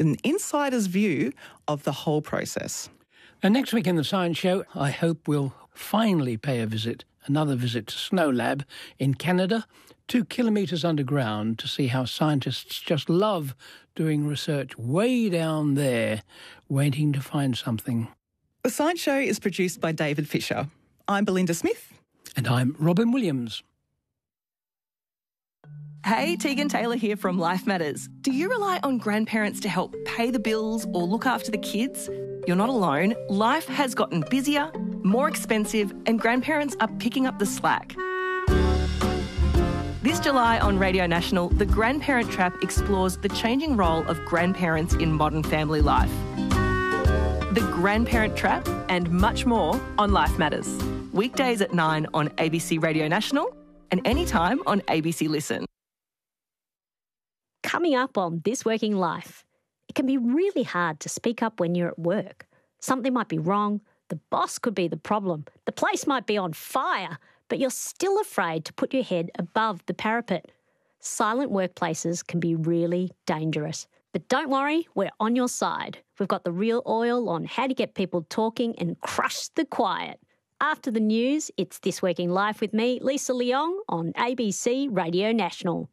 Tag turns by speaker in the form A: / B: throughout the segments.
A: with an insider's view of the whole process.
B: And next week in the Science Show, I hope we'll finally pay another visit to Snow Lab in Canada, 2 kilometres underground, to see how scientists just love doing research way down there, waiting to find something.
A: The Science Show is produced by David Fisher. I'm Belinda Smith.
B: And I'm Robin Williams.
C: Hey, Tegan Taylor here from Life Matters. Do you rely on grandparents to help pay the bills or look after the kids? You're not alone. Life has gotten busier, more expensive, and grandparents are picking up the slack. This July on Radio National, The Grandparent Trap explores the changing role of grandparents in modern family life. The Grandparent Trap and much more on Life Matters. Weekdays at 9 on ABC Radio National and anytime on ABC Listen.
D: Coming up on This Working Life, it can be really hard to speak up when you're at work. Something might be wrong, the boss could be the problem, the place might be on fire, but you're still afraid to put your head above the parapet. Silent workplaces can be really dangerous. But don't worry, we're on your side. We've got the real oil on how to get people talking and crush the quiet. After the news, it's This Working Life with me, Lisa Leong, on ABC Radio National.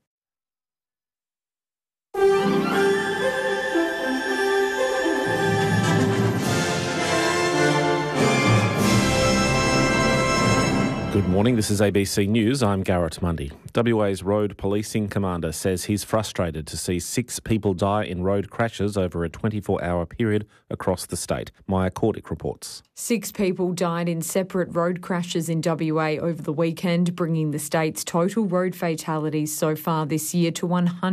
E: Good morning, this is ABC News. I'm Garrett Mundy. WA's road policing commander says he's frustrated to see 6 people die in road crashes over a 24-hour period across the state. Maya Cordick reports.
F: 6 people died in separate road crashes in WA over the weekend, bringing the state's total road fatalities so far this year to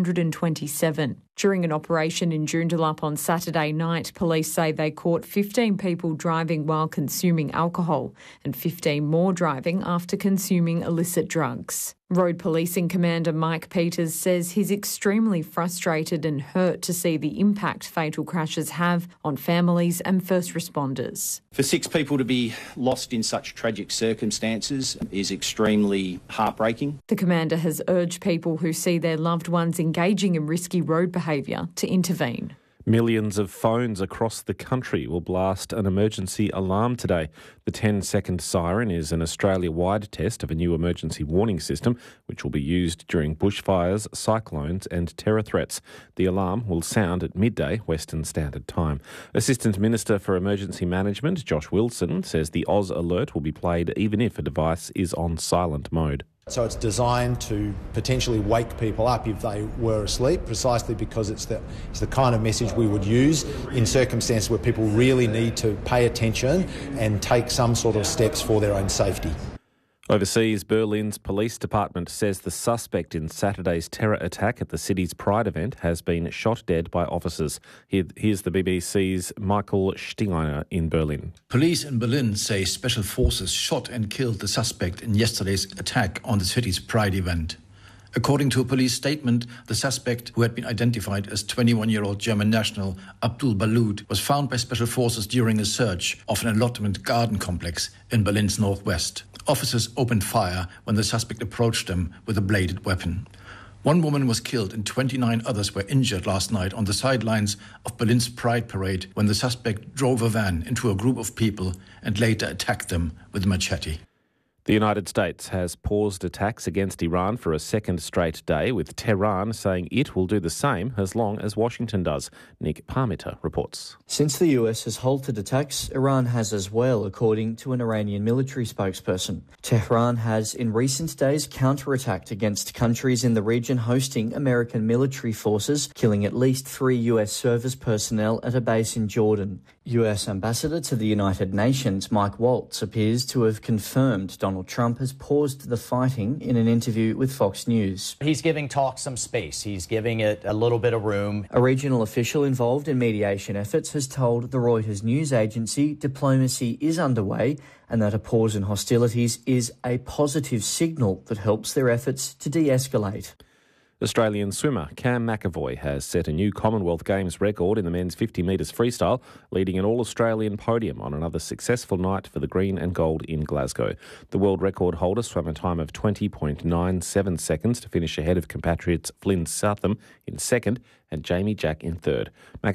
F: 127. During an operation in Joondalup on Saturday night, police say they caught 15 people driving while consuming alcohol and 15 more driving after consuming illicit drugs. Road Policing Commander Mike Peters says he's extremely frustrated and hurt to see the impact fatal crashes have on families and first responders.
G: For 6 people to be lost in such tragic circumstances is extremely heartbreaking.
F: The commander has urged people who see their loved ones engaging in risky road behaviour to intervene.
E: Millions of phones across the country will blast an emergency alarm today. The 10-second siren is an Australia-wide test of a new emergency warning system, which will be used during bushfires, cyclones and terror threats. The alarm will sound at midday Western Standard Time. Assistant Minister for Emergency Management, Josh Wilson, says the Oz alert will be played even if a device is on silent mode.
H: So it's designed to potentially wake people up if they were asleep, precisely because it's the kind of message we would use in circumstances where people really need to pay attention and take some sort of steps for their own safety.
E: Overseas, Berlin's police department says the suspect in Saturday's terror attack at the city's Pride event has been shot dead by officers. Here's the BBC's Michael Stinginer in Berlin.
I: Police in Berlin say special forces shot and killed the suspect in yesterday's attack on the city's Pride event. According to a police statement, the suspect, who had been identified as 21-year-old German national Abdul Balud, was found by special forces during a search of an allotment garden complex in Berlin's northwest. Officers opened fire when the suspect approached them with a bladed weapon. 1 woman was killed and 29 others were injured last night on the sidelines of Berlin's Pride Parade when the suspect drove a van into a group of people and later attacked them with a machete.
E: The United States has paused attacks against Iran for a second straight day, with Tehran saying it will do the same as long as Washington does. Nick Parmiter reports.
J: Since the US has halted attacks, Iran has as well, according to an Iranian military spokesperson. Tehran has in recent days counterattacked against countries in the region hosting American military forces, killing at least 3 US service personnel at a base in Jordan. US Ambassador to the United Nations, Mike Waltz, appears to have confirmed Donald Trump has paused the fighting in an interview with Fox News.
K: He's giving talks some space. He's giving it a little bit of room.
J: A regional official involved in mediation efforts has told the Reuters news agency diplomacy is underway and that a pause in hostilities is a positive signal that helps their efforts to de-escalate.
E: Australian swimmer Cam McAvoy has set a new Commonwealth Games record in the men's 50 metres freestyle, leading an all-Australian podium on another successful night for the green and gold in Glasgow. The world record holder swam a time of 20.97 seconds to finish ahead of compatriots Flynn Southam in second and Jamie Jack in third.